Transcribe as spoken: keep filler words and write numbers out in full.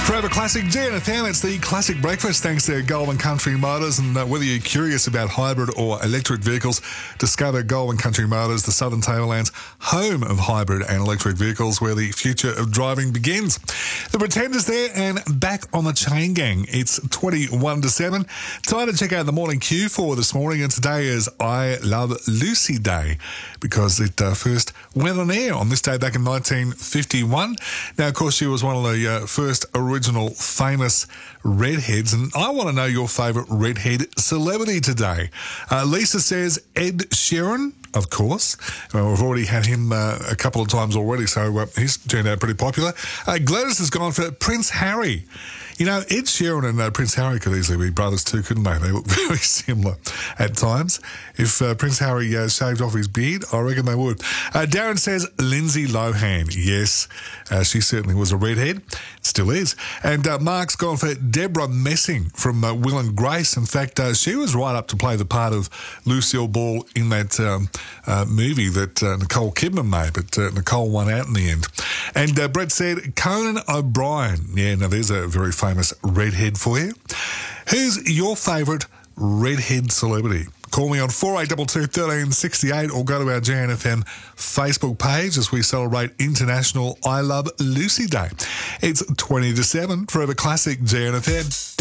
Forever Classic G N F M, it's the classic breakfast thanks to Goldwyn Country Motors. And uh, whether you're curious about hybrid or electric vehicles, discover Goldwyn Country Motors, the Southern Tablelands home of hybrid and electric vehicles, where the future of driving begins. The Pretenders there and back on the chain gang. It's twenty-one to seven. Time to check out the morning queue for this morning, and today is I Love Lucy Day because it uh, first went on air on this day back in nineteen fifty-one. Now, of course, she was one of the uh, first original famous redheads, and I want to know your favourite redhead celebrity today. Uh, Lisa says Ed Sheeran, of course. Well, we've already had him uh, a couple of times already, so uh, he's turned out pretty popular. Uh, Gladys has gone for Prince Harry. You know, Ed Sheeran and uh, Prince Harry could easily be brothers too, couldn't they? They look very similar at times. If uh, Prince Harry uh, shaved off his beard, I reckon they would. Uh, Darren says Lindsay Lohan. Yes, uh, she certainly was a redhead. Still is. And uh, Mark's gone for Deborah Messing from uh, Will and Grace. In fact, uh, she was right up to play the part of Lucille Ball in that um, uh, movie that uh, Nicole Kidman made, but uh, Nicole won out in the end. And uh, Brett said Conan O'Brien. Yeah, now there's a very famous redhead for you. Who's your favourite redhead celebrity? Call me on four eight two two, one three six eight or go to our J N F M Facebook page as we celebrate International I Love Lucy Day. It's twenty to seven. Forever Classic J N F M.